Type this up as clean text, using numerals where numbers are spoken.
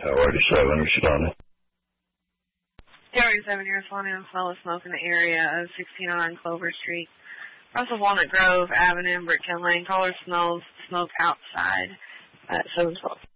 Tower 87, responding. Tower 87, you're responding on smell of smoke in the area of 1609 Clover Street. Russell Walnut Grove Avenue, Brickhill Lane. Caller smells smoke outside at 712.